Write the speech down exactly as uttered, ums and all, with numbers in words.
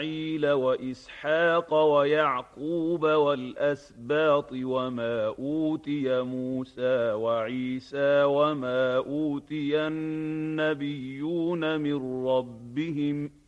وإسماعيل وإسحاق ويعقوب والأسباط وما أوتي موسى وعيسى وما أوتي النبيون من ربهم